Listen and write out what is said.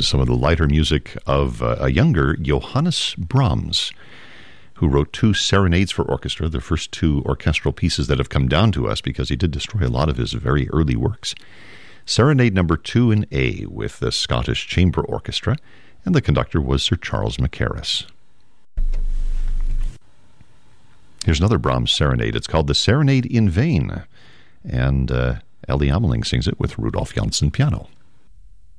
is some of the lighter music of a younger Johannes Brahms, who wrote 2 serenades for orchestra, the first 2 orchestral pieces that have come down to us because he did destroy a lot of his very early works. Serenade number 2 in A with the Scottish Chamber Orchestra, and the conductor was Sir Charles Mackerras. Here's another Brahms serenade. It's called the Serenade in Vain, and Ellie Ameling sings it with Rudolf Janssen piano.